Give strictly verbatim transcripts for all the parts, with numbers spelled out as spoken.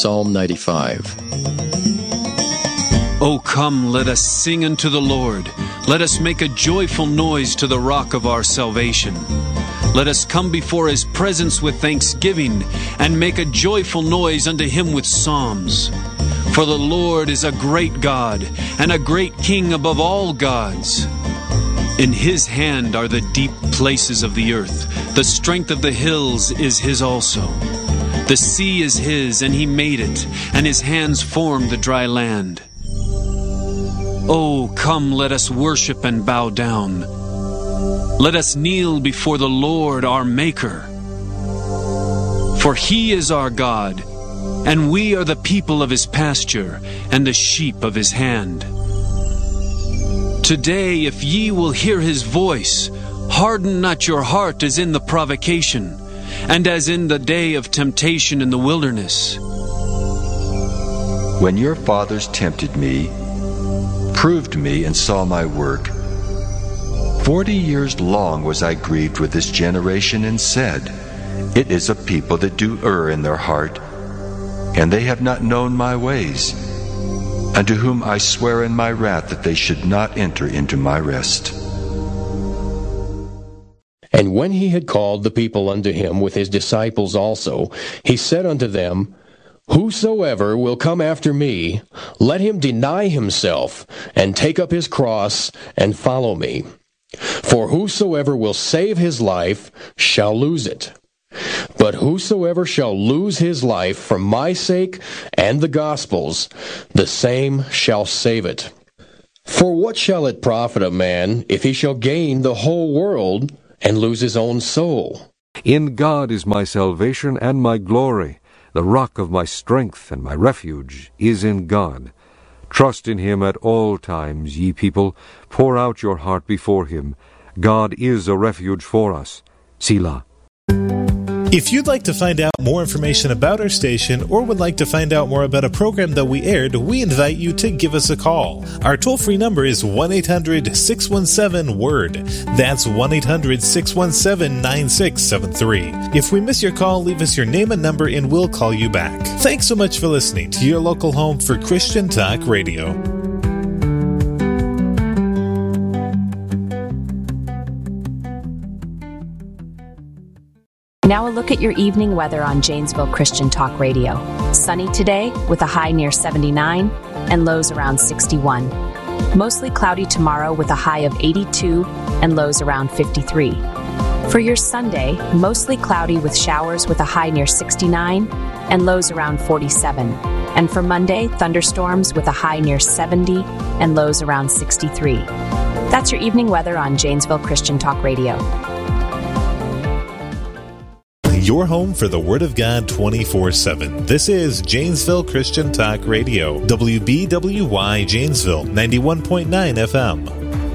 Psalm ninety-five. O come, let us sing unto the Lord. Let us make a joyful noise to the rock of our salvation. Let us come before His presence with thanksgiving, and make a joyful noise unto Him with psalms. For the Lord is a great God, and a great King above all gods. In His hand are the deep places of the earth. The strength of the hills is His also. The sea is His, and He made it, and His hands formed the dry land. Oh, come, let us worship and bow down. Let us kneel before the Lord our Maker. For He is our God, and we are the people of His pasture, and the sheep of His hand. Today, if ye will hear His voice, harden not your heart as in the provocation, and as in the day of temptation in the wilderness. When your fathers tempted me, proved me, and saw my work, forty years long was I grieved with this generation, and said, It is a people that do err in their heart, and they have not known my ways, unto whom I swear in my wrath that they should not enter into my rest. And when he had called the people unto him with his disciples also, he said unto them, Whosoever will come after me, let him deny himself, and take up his cross, and follow me. For whosoever will save his life shall lose it. But whosoever shall lose his life for my sake and the gospel's, the same shall save it. For what shall it profit a man if he shall gain the whole world and lose his own soul? In God is my salvation and my glory. The rock of my strength and my refuge is in God. Trust in Him at all times, ye people. Pour out your heart before Him. God is a refuge for us. Selah. If you'd like to find out more information about our station or would like to find out more about a program that we aired, we invite you to give us a call. Our toll-free number is one eight hundred six one seven word. That's one eight hundred six one seven nine six seven three. If we miss your call, leave us your name and number and we'll call you back. Thanks so much for listening to your local home for Christian Talk Radio. Now a look at your evening weather on Janesville Christian Talk Radio. Sunny today with a high near seventy-nine and lows around sixty-one. Mostly cloudy tomorrow with a high of eighty-two and lows around fifty-three. For your Sunday, mostly cloudy with showers with a high near sixty-nine and lows around forty-seven. And for Monday, thunderstorms with a high near seventy and lows around sixty-three. That's your evening weather on Janesville Christian Talk Radio. Your home for the Word of God twenty-four seven. This is Janesville Christian Talk Radio, W B W Y Janesville, ninety-one point nine F M.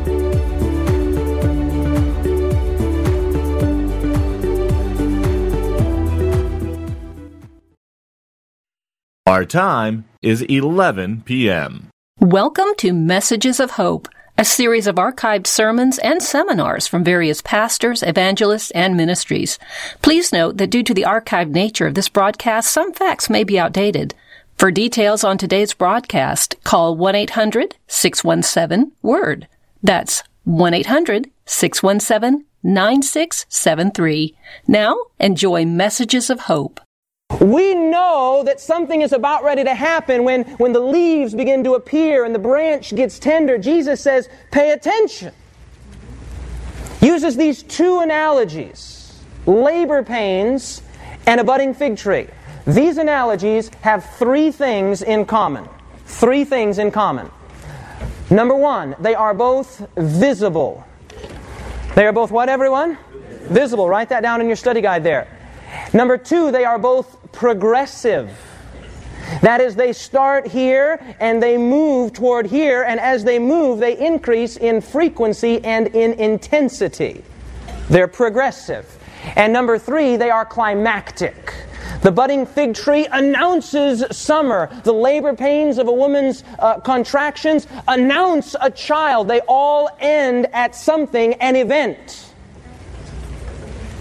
Our time is eleven p.m. Welcome to Messages of Hope, a series of archived sermons and seminars from various pastors, evangelists, and ministries. Please note that due to the archived nature of this broadcast, some facts may be outdated. For details on today's broadcast, call one eight hundred six one seven word. That's one eight hundred six one seven nine six seven three. Now, enjoy Messages of Hope. We know that something is about ready to happen when, when the leaves begin to appear and the branch gets tender. Jesus says, pay attention. Uses these two analogies, labor pains and a budding fig tree. These analogies have three things in common. Three things in common. Number one, they are both visible. They are both what, everyone? Visible. Write that down in your study guide there. Number two, they are both progressive. That is, they start here and they move toward here, and as they move, they increase in frequency and in intensity. They're progressive. And number three, they are climactic. The budding fig tree announces summer. The labor pains of a woman's uh, contractions announce a child. They all end at something, an event.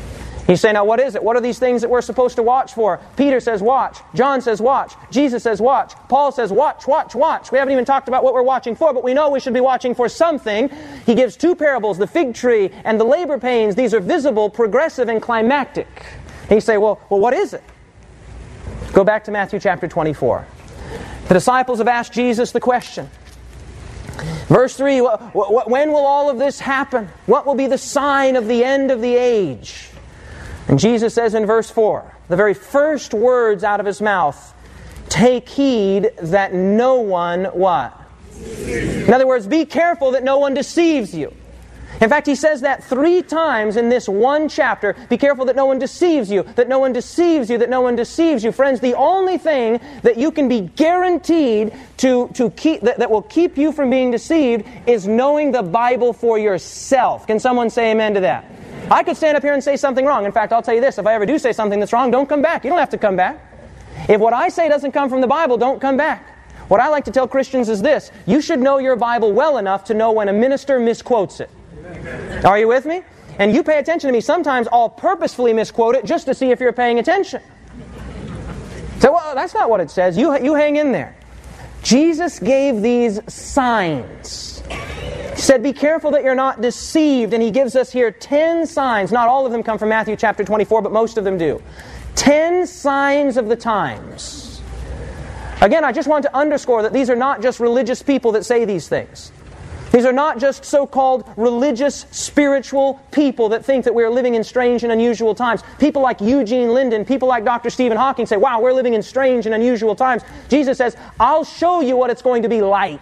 You say, now what is it? What are these things that we're supposed to watch for? Peter says watch. John says watch. Jesus says watch. Paul says watch, watch, watch. We haven't even talked about what we're watching for, but we know we should be watching for something. He gives two parables, the fig tree and the labor pains. These are visible, progressive, and climactic. And you say, well, well, what is it? Go back to Matthew chapter twenty-four. The disciples have asked Jesus the question. Verse three, wh- wh- when will all of this happen? What will be the sign of the end of the age? And Jesus says in verse four, the very first words out of His mouth, take heed that no one, what? In other words, be careful that no one deceives you. In fact, He says that three times in this one chapter. Be careful that no one deceives you, that no one deceives you, that no one deceives you. Friends, the only thing that you can be guaranteed to, to keep, that, that will keep you from being deceived is knowing the Bible for yourself. Can someone say amen to that? I could stand up here and say something wrong. In fact, I'll tell you this. If I ever do say something that's wrong, don't come back. You don't have to come back. If what I say doesn't come from the Bible, don't come back. What I like to tell Christians is this. You should know your Bible well enough to know when a minister misquotes it. Are you with me? And you pay attention to me. Sometimes I'll purposefully misquote it just to see if you're paying attention. So, well, that's not what it says. You, you hang in there. Jesus gave these signs. He said, be careful that you're not deceived. And He gives us here ten signs. Not all of them come from Matthew chapter twenty-four, but most of them do. Ten signs of the times. Again, I just want to underscore that these are not just religious people that say these things. These are not just so-called religious, spiritual people that think that we're living in strange and unusual times. People like Eugene Linden, people like Doctor Stephen Hawking say, wow, we're living in strange and unusual times. Jesus says, I'll show you what it's going to be like.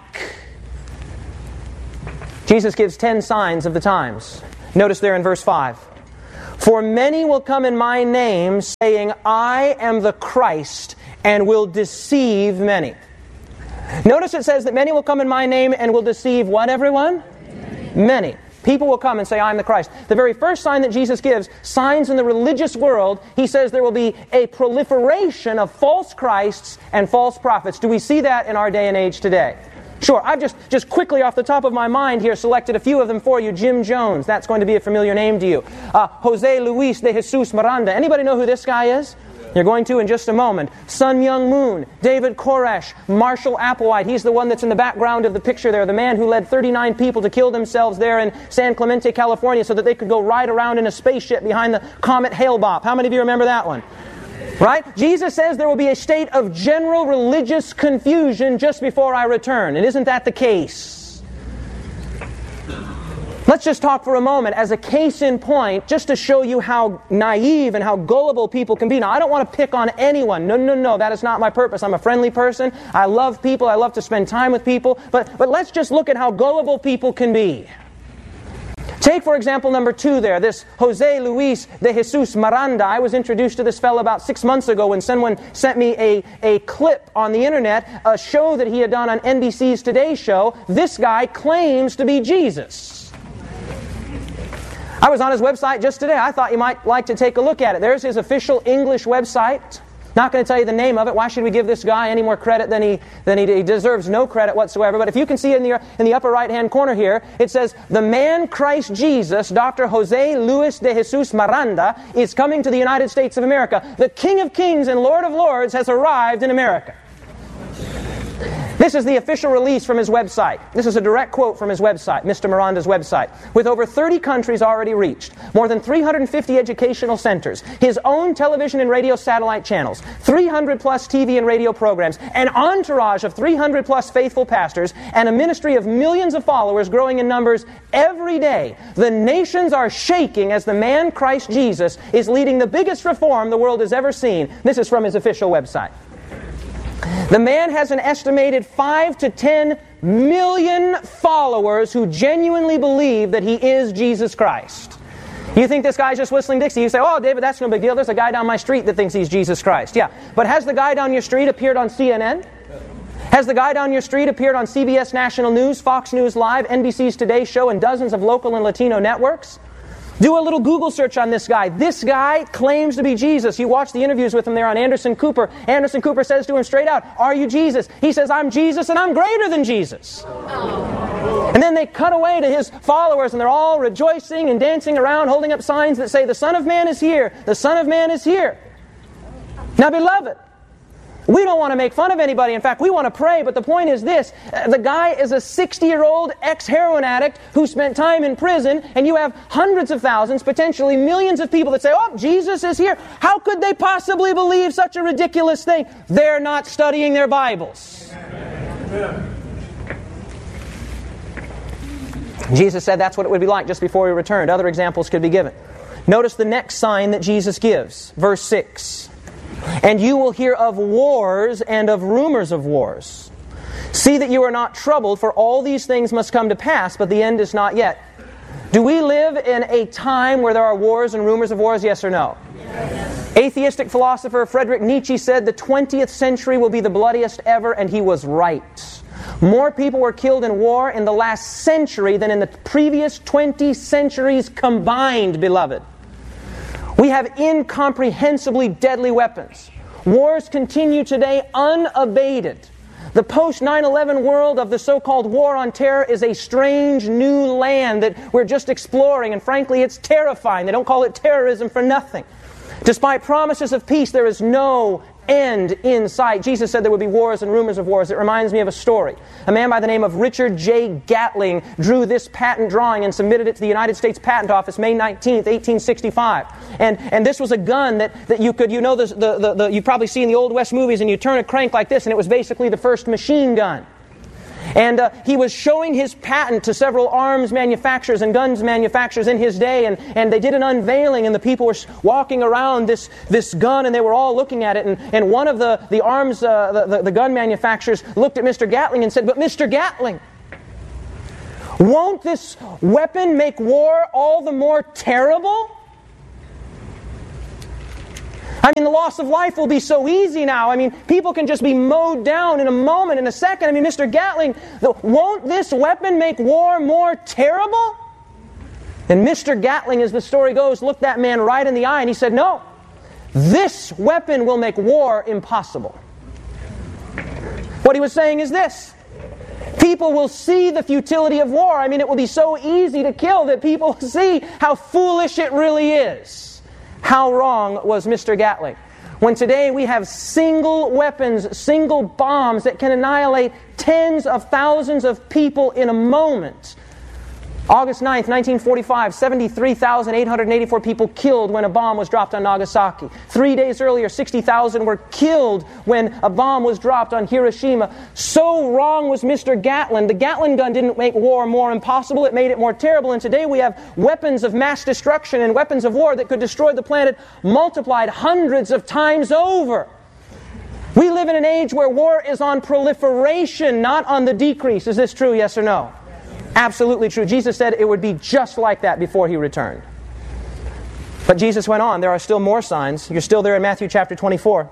Jesus gives ten signs of the times. Notice there in verse five. For many will come in my name, saying, I am the Christ, and will deceive many. Notice it says that many will come in my name and will deceive what, everyone? Many. People will come and say, I'm the Christ. The very first sign that Jesus gives, signs in the religious world, He says there will be a proliferation of false Christs and false prophets. Do we see that in our day and age today? Sure, I've just, just quickly off the top of my mind here selected a few of them for you. Jim Jones, that's going to be a familiar name to you. Uh, Jose Luis de Jesus Miranda. Anybody know who this guy is? You're going to in just a moment. Sun Myung Moon, David Koresh, Marshall Applewhite. He's the one that's in the background of the picture there, the man who led thirty-nine people to kill themselves there in San Clemente, California, so that they could go ride around in a spaceship behind the comet Hale-Bopp. How many of you remember that one? Right? Jesus says there will be a state of general religious confusion just before I return. And isn't that the case? Let's just talk for a moment as a case in point, just to show you how naive and how gullible people can be. Now, I don't want to pick on anyone. No, no, no, that is not my purpose. I'm a friendly person. I love people. I love to spend time with people. But, but let's just look at how gullible people can be. Take, for example, number two there, this Jose Luis de Jesus Miranda. I was introduced to this fellow about six months ago when someone sent me a, a clip on the internet, a show that he had done on N B C's Today Show. This guy claims to be Jesus. I was on his website just today. I thought you might like to take a look at it. There's his official English website. Not going to tell you the name of it. Why should we give this guy any more credit than he than he, he deserves? No credit whatsoever. But if you can see in the in the upper right-hand corner here, it says, the man Christ Jesus, Doctor Jose Luis de Jesus Miranda, is coming to the United States of America. The King of Kings and Lord of Lords has arrived in America. This is the official release from his website. This is a direct quote from his website, Mister Miranda's website. With over thirty countries already reached, more than three hundred fifty educational centers, his own television and radio satellite channels, three hundred plus T V and radio programs, an entourage of three hundred plus faithful pastors, and a ministry of millions of followers growing in numbers every day, the nations are shaking as the man Christ Jesus is leading the biggest reform the world has ever seen. This is from his official website. The man has an estimated five to ten million followers who genuinely believe that he is Jesus Christ. You think this guy's just whistling Dixie? You say, oh, David, that's no big deal. There's a guy down my street that thinks he's Jesus Christ. Yeah, but has the guy down your street appeared on C N N? Has the guy down your street appeared on C B S National News, Fox News Live, N B C's Today Show, and dozens of local and Latino networks? Do a little Google search on this guy. This guy claims to be Jesus. You watch the interviews with him there on Anderson Cooper. Anderson Cooper says to him straight out, are you Jesus? He says, I'm Jesus and I'm greater than Jesus. And then they cut away to His followers, and they're all rejoicing and dancing around, holding up signs that say, "The Son of Man is here! The Son of Man is here!" Now, beloved, we don't want to make fun of anybody. In fact, we want to pray, but the point is this. The guy is a sixty-year-old ex-heroin addict who spent time in prison, and you have hundreds of thousands, potentially millions of people that say, "Oh, Jesus is here." How could they possibly believe such a ridiculous thing? They're not studying their Bibles. Amen. Jesus said that's what it would be like just before He returned. Other examples could be given. Notice the next sign that Jesus gives. Verse six. "And you will hear of wars and of rumors of wars. See that you are not troubled, for all these things must come to pass, but the end is not yet." Do we live in a time where there are wars and rumors of wars, yes or no? Yes. Atheistic philosopher Friedrich Nietzsche said the twentieth century will be the bloodiest ever, and he was right. More people were killed in war in the last century than in the previous twenty centuries combined, beloved. We have incomprehensibly deadly weapons. Wars continue today unabated. The post nine eleven world of the so-called war on terror is a strange new land that we're just exploring, and frankly, it's terrifying. They don't call it terrorism for nothing. Despite promises of peace, there is no end in sight. Jesus said there would be wars and rumors of wars. It reminds me of a story. A man by the name of Richard J. Gatling drew this patent drawing and submitted it to the United States Patent Office May nineteenth, eighteen sixty-five. And and this was a gun that, that you could, you know, the, the, the, the, you probably see in the Old West movies, and you turn a crank like this, and it was basically the first machine gun. And uh, he was showing his patent to several arms manufacturers and guns manufacturers in his day, and, and they did an unveiling, and the people were walking around this, this gun, and they were all looking at it, and, and one of the, the arms, uh, the, the, the gun manufacturers looked at Mister Gatling and said, "But Mister Gatling, won't this weapon make war all the more terrible? I mean, the loss of life will be so easy now. I mean, people can just be mowed down in a moment, in a second. I mean, Mister Gatling, won't this weapon make war more terrible?" And Mister Gatling, as the story goes, looked that man right in the eye, and he said, "No, this weapon will make war impossible." What he was saying is this: people will see the futility of war. I mean, it will be so easy to kill that people see how foolish it really is. How wrong was Mister Gatling? When today we have single weapons, single bombs that can annihilate tens of thousands of people in a moment. August ninth, nineteen forty-five, seventy-three thousand eight hundred eighty-four people killed when a bomb was dropped on Nagasaki. Three days earlier, sixty thousand were killed when a bomb was dropped on Hiroshima. So wrong was Mister Gatling. The Gatling gun didn't make war more impossible, it made it more terrible. And today we have weapons of mass destruction and weapons of war that could destroy the planet multiplied hundreds of times over. We live in an age where war is on proliferation, not on the decrease. Is this true, yes or no? Absolutely true. Jesus said it would be just like that before He returned. But Jesus went on. There are still more signs. You're still there in Matthew chapter twenty-four.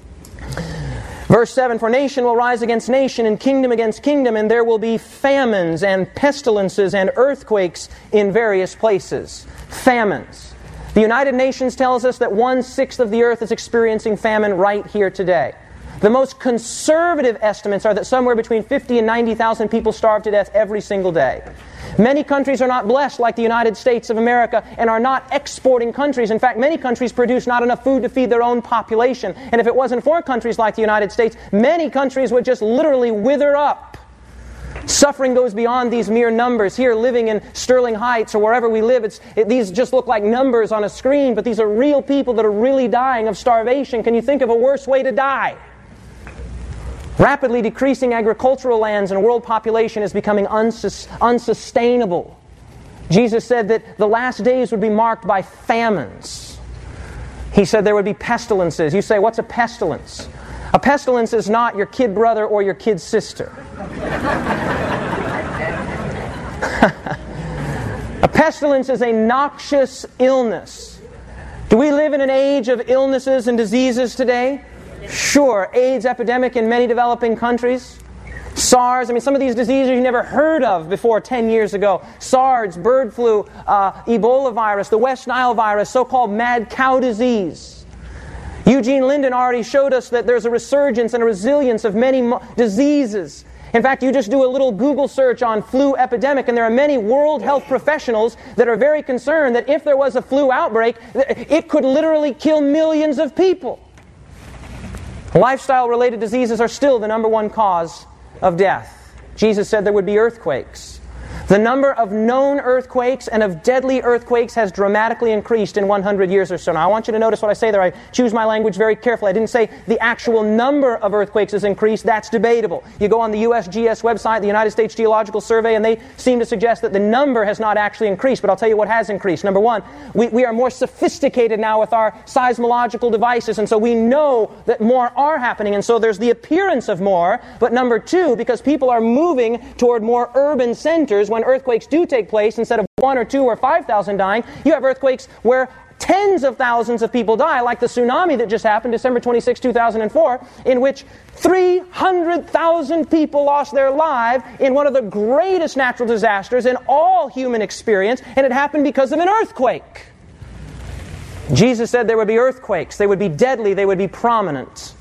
Verse seven, "For nation will rise against nation, and kingdom against kingdom, and there will be famines and pestilences and earthquakes in various places." Famines. The United Nations tells us that one-sixth of the earth is experiencing famine right here today. The most conservative estimates are that somewhere between fifty and ninety thousand people starve to death every single day. Many countries are not blessed like the United States of America and are not exporting countries. In fact, many countries produce not enough food to feed their own population. And if it wasn't for countries like the United States, many countries would just literally wither up. Suffering goes beyond these mere numbers. Here, living in Sterling Heights or wherever we live, it's, it, these just look like numbers on a screen, but these are real people that are really dying of starvation. Can you think of a worse way to die? Rapidly decreasing agricultural lands and world population is becoming unsus- unsustainable. Jesus said that the last days would be marked by famines. He said there would be pestilences. You say, what's a pestilence? A pestilence is not your kid brother or your kid sister. A pestilence is a noxious illness. Do we live in an age of illnesses and diseases today? Sure, AIDS epidemic in many developing countries. SARS, I mean, some of these diseases you never heard of before ten years ago. SARS, bird flu, uh, Ebola virus, the West Nile virus, so-called mad cow disease. Eugene Linden already showed us that there's a resurgence and a resilience of many mo- diseases. In fact, you just do a little Google search on flu epidemic, and there are many World Health professionals that are very concerned that if there was a flu outbreak, it could literally kill millions of people. Lifestyle-related diseases are still the number one cause of death. Jesus said there would be earthquakes. The number of known earthquakes and of deadly earthquakes has dramatically increased in one hundred years or so. Now, I want you to notice what I say there. I choose my language very carefully. I didn't say the actual number of earthquakes has increased. That's debatable. You go on the U S G S website, the United States Geological Survey, and they seem to suggest that the number has not actually increased. But I'll tell you what has increased. Number one, we, we are more sophisticated now with our seismological devices, and so we know that more are happening, and so there's the appearance of more. But number two, because people are moving toward more urban centers, when earthquakes do take place, instead of one or two or five thousand dying, you have earthquakes where tens of thousands of people die, like the tsunami that just happened December twenty-sixth, two thousand four, in which three hundred thousand people lost their lives in one of the greatest natural disasters in all human experience, and it happened because of an earthquake. Jesus said there would be earthquakes. They would be deadly. They would be prominent.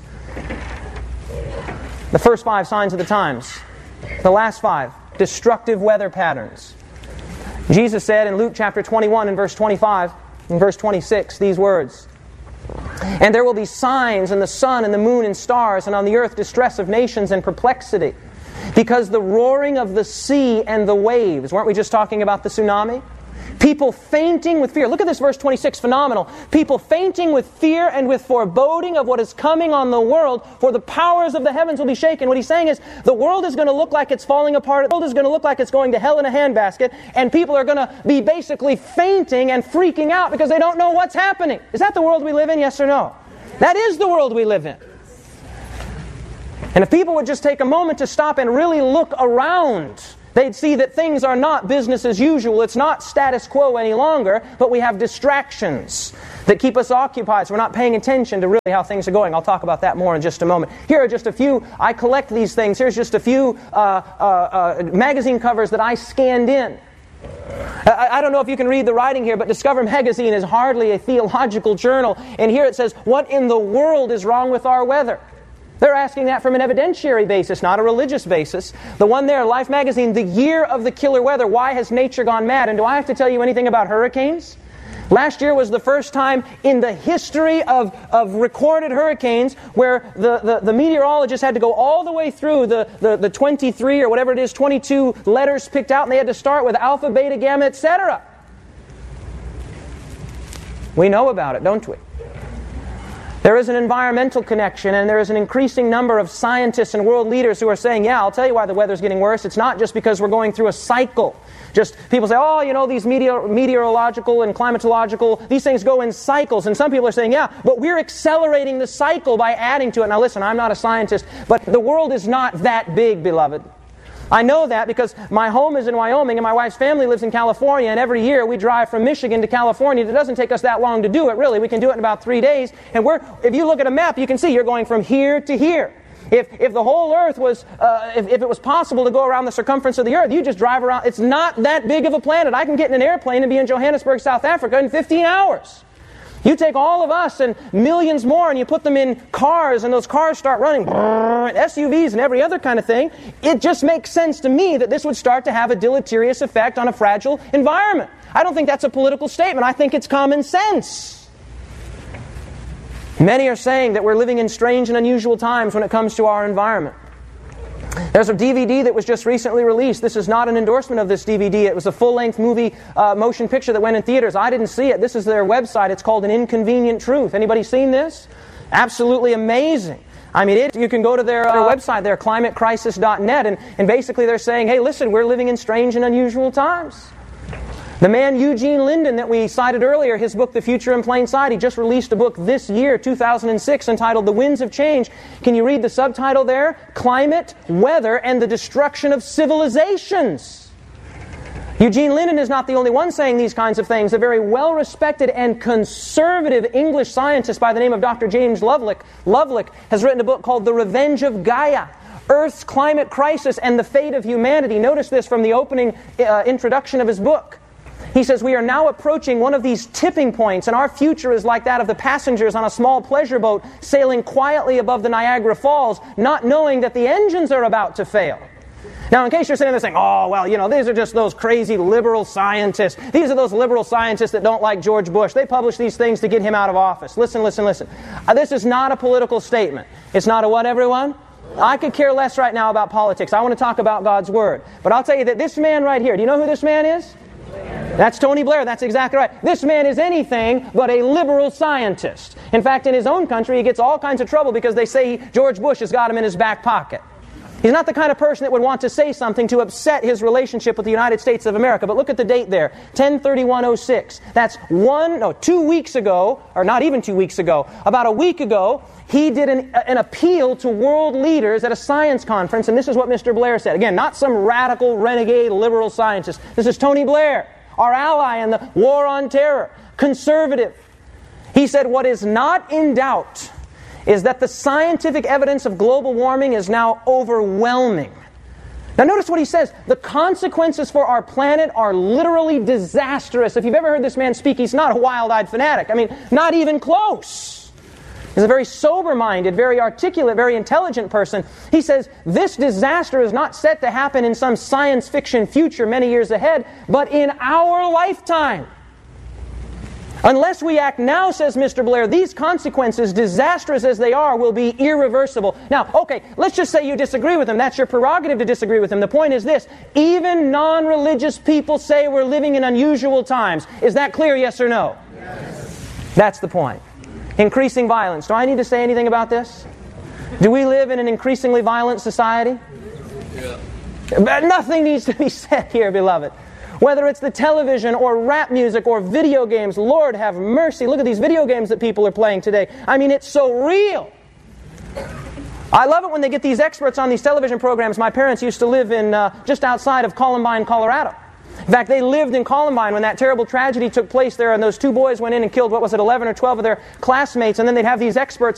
The first five signs of the times. The last five. Destructive weather patterns. Jesus said in Luke chapter twenty-one and verse twenty-five and verse twenty-six these words, "And there will be signs in the sun and the moon and stars, and on the earth distress of nations and perplexity, because the roaring of the sea and the waves." Weren't we just talking about the tsunami? People fainting with fear. Look at this verse twenty-six, phenomenal. People fainting with fear and with foreboding of what is coming on the world, for the powers of the heavens will be shaken. What he's saying is, the world is going to look like it's falling apart. The world is going to look like it's going to hell in a handbasket, and people are going to be basically fainting and freaking out because they don't know what's happening. Is that the world we live in, yes or no? That is the world we live in. And if people would just take a moment to stop and really look around, they'd see that things are not business as usual. It's not status quo any longer, but we have distractions that keep us occupied, so we're not paying attention to really how things are going. I'll talk about that more in just a moment. Here are just a few. I collect these things. Here's just a few uh, uh, uh, magazine covers that I scanned in. I, I don't know if you can read the writing here, but Discover Magazine is hardly a theological journal. And here it says, "What in the world is wrong with our weather?" They're asking that from an evidentiary basis, not a religious basis. The one there, Life Magazine, "The Year of the Killer Weather. Why has nature gone mad?" And do I have to tell you anything about hurricanes? Last year was the first time in the history of, of recorded hurricanes where the, the, the meteorologists had to go all the way through the, the, the twenty-three or whatever it is, twenty-two letters picked out, and they had to start with alpha, beta, gamma, et cetera. We know about it, don't we? There is an environmental connection, and there is an increasing number of scientists and world leaders who are saying, yeah, I'll tell you why the weather's getting worse. It's not just because we're going through a cycle. Just people say, oh, you know, these meteor- meteorological and climatological, these things go in cycles. And some people are saying, yeah, but we're accelerating the cycle by adding to it. Now listen, I'm not a scientist, but the world is not that big, beloved. I know that because my home is in Wyoming and my wife's family lives in California, and every year we drive from Michigan to California. It doesn't take us that long to do it, really. We can do it in about three days. And we're, if you look at a map, you can see you're going from here to here. If if the whole Earth was, uh, if, if it was possible to go around the circumference of the Earth, you just drive around. It's not that big of a planet. I can get in an airplane and be in Johannesburg, South Africa in fifteen hours. You take all of us and millions more and you put them in cars, and those cars start running, S U Vs and every other kind of thing. It just makes sense to me that this would start to have a deleterious effect on a fragile environment. I don't think that's a political statement. I think it's common sense. Many are saying that we're living in strange and unusual times when it comes to our environment. There's a D V D that was just recently released. This is not an endorsement of this D V D. It was a full-length movie uh, motion picture that went in theaters. I didn't see it. This is their website. It's called An Inconvenient Truth. Anybody seen this? Absolutely amazing. I mean, it, you can go to their, uh, their website there, climate crisis dot net, and, and basically they're saying, hey, listen, we're living in strange and unusual times. The man Eugene Linden that we cited earlier, his book, The Future in Plain Sight, he just released a book this year, two thousand six, entitled The Winds of Change. Can you read the subtitle there? Climate, Weather, and the Destruction of Civilizations. Eugene Linden is not the only one saying these kinds of things. A very well-respected and conservative English scientist by the name of Doctor James Lovelock, Lovelock has written a book called The Revenge of Gaia, Earth's Climate Crisis and the Fate of Humanity. Notice this from the opening uh, introduction of his book. He says, we are now approaching one of these tipping points, and our future is like that of the passengers on a small pleasure boat sailing quietly above the Niagara Falls, not knowing that the engines are about to fail. Now, in case you're sitting there saying, oh, well, you know, these are just those crazy liberal scientists. These are those liberal scientists that don't like George Bush. They publish these things to get him out of office. Listen, listen, listen. Uh, this is not a political statement. It's not a what, everyone? I could care less right now about politics. I want to talk about God's Word. But I'll tell you that this man right here, do you know who this man is? That's Tony Blair. That's exactly right. This man is anything but a liberal scientist. In fact, in his own country, he gets all kinds of trouble because they say George Bush has got him in his back pocket. He's not the kind of person that would want to say something to upset his relationship with the United States of America. But look at the date there, ten thirty-one oh six. That's one, no, two weeks ago, or not even two weeks ago, about a week ago, he did an, an appeal to world leaders at a science conference, and this is what Mister Blair said. Again, not some radical, renegade, liberal scientist. This is Tony Blair, our ally in the war on terror, conservative. He said, what is not in doubt is that the scientific evidence of global warming is now overwhelming. Now notice what he says. The consequences for our planet are literally disastrous. If you've ever heard this man speak, he's not a wild-eyed fanatic. I mean, not even close. He's a very sober-minded, very articulate, very intelligent person. He says, this disaster is not set to happen in some science fiction future many years ahead, but in our lifetime. Unless we act now, says Mister Blair, these consequences, disastrous as they are, will be irreversible. Now, okay, let's just say you disagree with him. That's your prerogative to disagree with him. The point is this. Even non-religious people say we're living in unusual times. Is that clear, yes or no? Yes. That's the point. Increasing violence. Do I need to say anything about this? Do we live in an increasingly violent society? Yeah. But nothing needs to be said here, beloved. Whether it's the television or rap music or video games, Lord have mercy. Look at these video games that people are playing today. I mean, it's so real. I love it when they get these experts on these television programs. My parents used to live in uh, just outside of Columbine, Colorado. In fact, they lived in Columbine when that terrible tragedy took place there, and those two boys went in and killed, what was it, eleven or twelve of their classmates, and then they'd have these experts